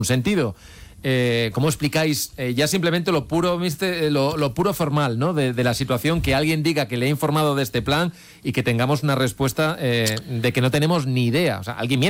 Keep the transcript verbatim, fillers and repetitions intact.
sentido. Eh, ¿Cómo explicáis eh, ya simplemente lo puro, mister, lo, lo puro formal, ¿no? de, de la situación, que alguien diga que le ha informado de este plan y que tengamos una respuesta eh, de que no tenemos ni idea? O sea, alguien miente.